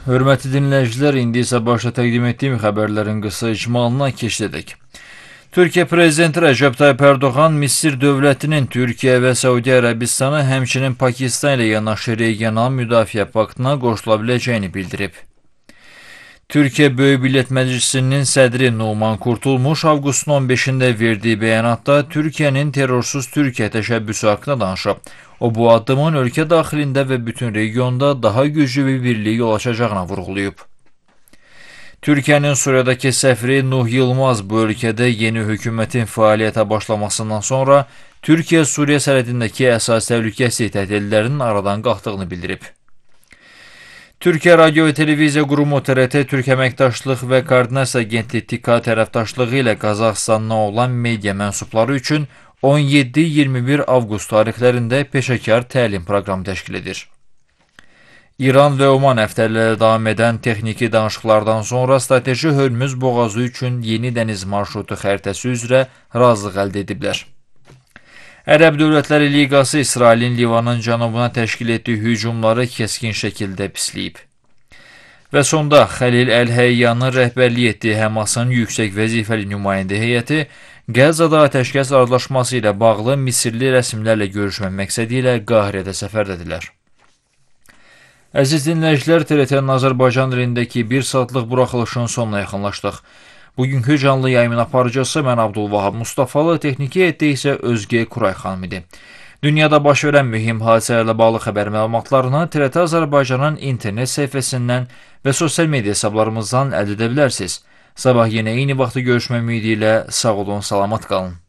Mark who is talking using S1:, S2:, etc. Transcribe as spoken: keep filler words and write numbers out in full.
S1: Hörmətli dinləyicilər, indi isə başta təqdim etdiyim xəbərlərin qısa icmalına keçdik. Türkiyə Prezidenti Rəcəb Tayyip Erdoğan Misir dövlətinin Türkiyə və Səudiyyə Ərəbistanı, həmçinin Pakistan ilə yanaşı regional müdafiə paktına qoşula biləcəyini bildirib. Türkiyə Böyük Millət Məclisinin sədri Numan Kurtulmuş avqustun on beşində verdiyi bəyanatda Türkiyənin terrorsuz Türkiyə təşəbbüsü haqqında danışıb. O, bu addımın ölkə daxilində və bütün regionda daha güclü bir birliyi yol açacağına vurğulayıb. Türkiyənin Suriyadakı səfiri Nuh Yılmaz bu ölkədə yeni hökumətin fəaliyyətə başlamasından sonra Türkiyə-Suriyə sərhədindəki əsas təhlükəsizlik təhdidlərinin aradan qalxdığını bildirib. Türkiyə Radio və Televiziya Qurumu T R T, Türk Əməkdaşlıq və Koordinasiya Agentliyi T İ K tərəfdaşlığı ilə Qazaxıstandan olan media mənsubları üçün on yeddi iyirmi bir avqust tarixlərində peşəkar təlim proqramı təşkil edir. İran və Oman həftələrlə davam edən texniki danışıqlardan sonra strateji Hörmüz boğazı üçün yeni dəniz marşrutu xəritəsi üzrə razılıq əldə ediblər. Ərəb Dövlətləri Liqası İsrailin Livanın cənubuna təşkil etdiyi hücumları kəskin şəkildə pisləyib. Və sonda Xəlil Əl-Həyyanın rəhbərlik etdiyi Həmasın yüksək vəzifəli nümayəndə heyəti Qəzzada atəşkəs razılaşması ilə bağlı Misirli rəsmilərlə görüşmə məqsədi ilə Qahirədə səfərdədirlər. Əziz dinləyicilər, T R T-nin Azərbaycan dilindəki bir saatlıq buraxılışın sonuna yaxınlaşdıq. Bugünkü canlı yayımın aparıcısı mən Abdulvahab Mustafalı, texniki heyətdə isə Özgə Kuray xanım idi. Dünyada baş verən mühüm hadisələrlə bağlı xəbər məlumatlarını T R T Azərbaycanın internet səhifəsindən və sosial media hesablarımızdan əldə edə bilərsiniz. Sabah yenə eyni vaxtda görüşmək ümidi ilə sağ olun, salamat qalın.